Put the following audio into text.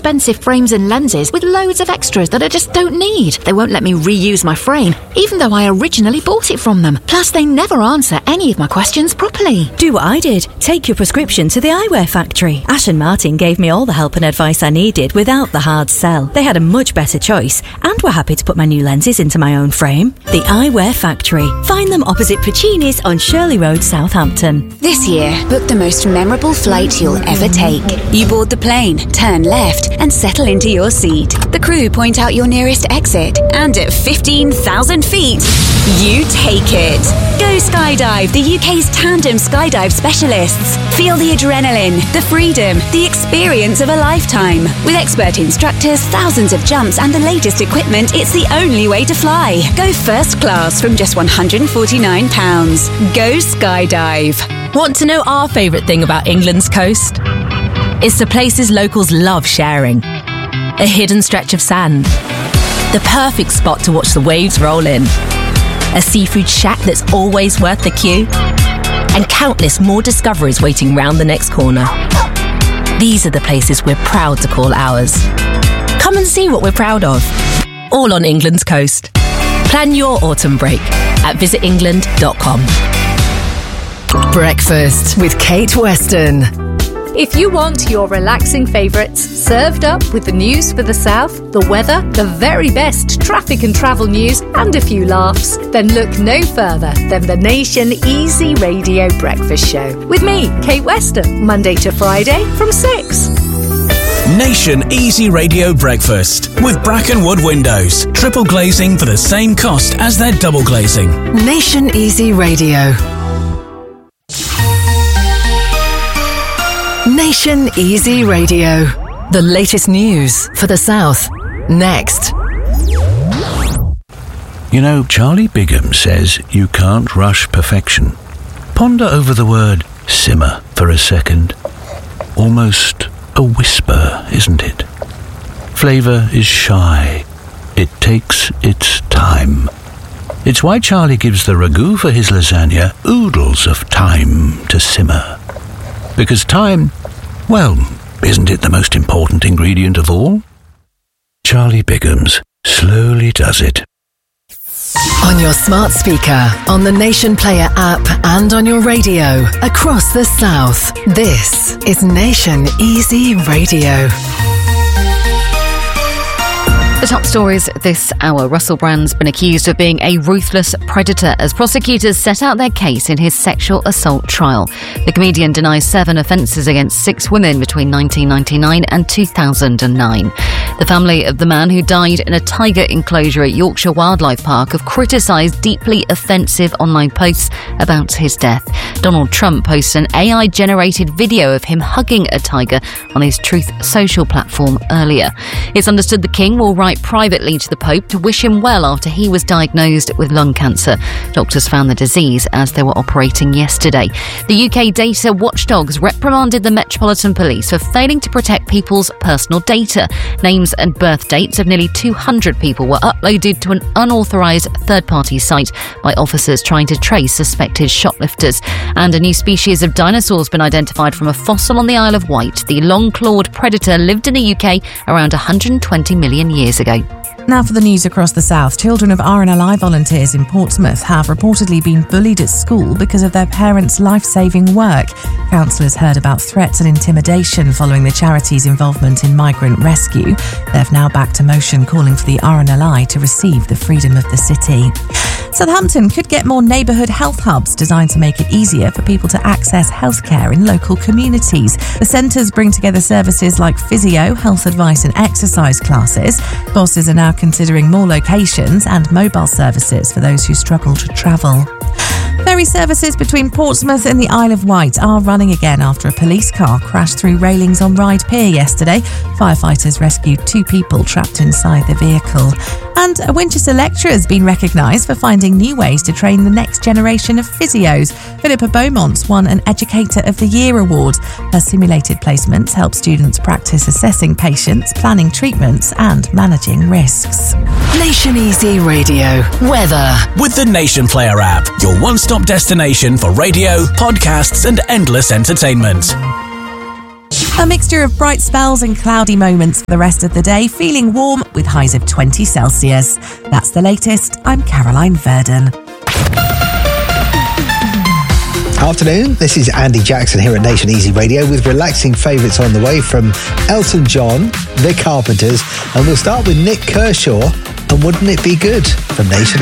expensive frames and lenses with loads of extras that I just don't need. They won't let me reuse my frame, even though I originally bought it from them. Plus, they never answer any of my questions properly. Do what I did. Take your prescription to the Eyewear Factory. Ash and Martin gave me all the help and advice I needed without the hard sell. They had a much better choice and were happy to put my new lenses into my own frame. The Eyewear Factory. Find them opposite Puccini's on Shirley Road, Southampton. This year, book the most memorable flight you'll ever take. You board the plane, turn left, and settle into your seat. The crew point out your nearest exit, and at 15,000 feet, you take it. Go skydive, the UK's tandem skydive specialists. Feel the adrenaline, the freedom, the experience of a lifetime. With expert instructors, thousands of jumps, and the latest equipment, it's the only way to fly. Go first class from just £149. Go skydive. Want to know our favourite thing about England's coast? It's the places locals love sharing. A hidden stretch of sand. The perfect spot to watch the waves roll in. A seafood shack that's always worth the queue. And countless more discoveries waiting round the next corner. These are the places we're proud to call ours. Come and see what we're proud of. All on England's coast. Plan your autumn break at visitengland.com. Breakfast with Kate Weston. If you want your relaxing favourites served up with the news for the South, the weather, the very best traffic and travel news, and a few laughs, then look no further than the Nation Easy Radio Breakfast Show. With me, Kate Weston, Monday to Friday from 6. Nation Easy Radio Breakfast with Brackenwood Windows. Triple glazing for the same cost as their double glazing. Nation Easy Radio. Nation Easy Radio. The latest news for the South. Next. You know, Charlie Bigham says you can't rush perfection. Ponder over the word simmer for a second. Almost a whisper, isn't it? Flavour is shy. It takes its time. It's why Charlie gives the ragu for his lasagna oodles of time to simmer. Because time, well, isn't it the most important ingredient of all? Charlie Bigham's slowly does it. On your smart speaker, on the Nation Player app, and on your radio across the South. This is Nation Easy Radio. The top stories this hour. Russell Brand's been accused of being a ruthless predator as prosecutors set out their case in his sexual assault trial. The comedian denies 7 offences against 6 women between 1999 and 2009. The family of the man who died in a tiger enclosure at Yorkshire Wildlife Park have criticised deeply offensive online posts about his death. Donald Trump posts an AI-generated video of him hugging a tiger on his Truth Social platform earlier. It's understood the king will write privately to the Pope to wish him well after he was diagnosed with lung cancer. Doctors found the disease as they were operating yesterday. The UK data watchdogs reprimanded the Metropolitan Police for failing to protect people's personal data. Names and birth dates of nearly 200 people were uploaded to an unauthorised third-party site by officers trying to trace suspected shoplifters. And a new species of dinosaur has been identified from a fossil on the Isle of Wight. The long-clawed predator lived in the UK around 120 million years ago. Now for the news across the South. Children of RNLI volunteers in Portsmouth have reportedly been bullied at school because of their parents' life-saving work. Counsellors heard about threats and intimidation following the charity's involvement in migrant rescue. They've now backed a motion calling for the RNLI to receive the freedom of the city. Southampton could get more neighbourhood health hubs designed to make it easier for people to access healthcare in local communities. The centres bring together services like physio, health advice and exercise classes. Bosses are now considering more locations and mobile services for those who struggle to travel. Ferry services between Portsmouth and the Isle of Wight are running again after a police car crashed through railings on Ryde Pier yesterday. Firefighters rescued 2 people trapped inside the vehicle. And a Winchester lecturer has been recognised for finding new ways to train the next generation of physios. Philippa Beaumont won an Educator of the Year award. Her simulated placements help students practice assessing patients, planning treatments and managing risks. Nation Easy Radio. Weather. With the Nation Player app, your one-stop destination for radio, podcasts and endless entertainment. A mixture of bright spells and cloudy moments for the rest of the day, feeling warm with highs of 20 Celsius. That's the latest. I'm Caroline Verdon. Afternoon, this is Andy Jackson here at Nation Easy Radio with relaxing favourites on the way from Elton John, The Carpenters, and we'll start with Nick Kershaw and Wouldn't It Be Good from Nation